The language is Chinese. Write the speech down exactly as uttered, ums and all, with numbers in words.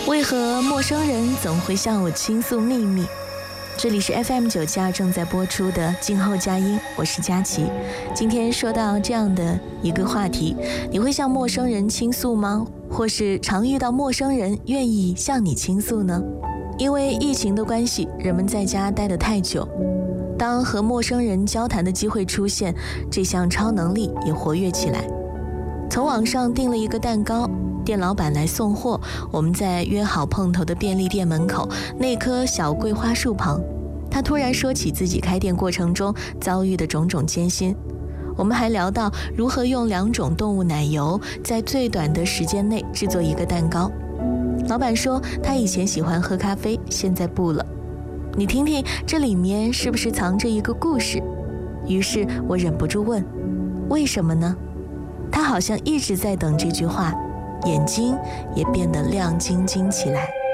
为何陌生人总会向我倾诉秘密？这里是 F M 九七二正在播出的静候佳音，我是佳琪。今天说到这样的一个话题，你会向陌生人倾诉吗？或是常遇到陌生人愿意向你倾诉呢？因为疫情的关系，人们在家待得太久，当和陌生人交谈的机会出现，这项超能力也活跃起来。从网上订了一个蛋糕，店老板来送货，我们在约好碰头的便利店门口那棵小桂花树旁，他突然说起自己开店过程中遭遇的种种艰辛。我们还聊到如何用两种动物奶油在最短的时间内制作一个蛋糕。老板说他以前喜欢喝咖啡，现在不了。你听听这里面是不是藏着一个故事？于是我忍不住问，为什么呢？他好像一直在等这句话，眼睛也变得亮晶晶起来。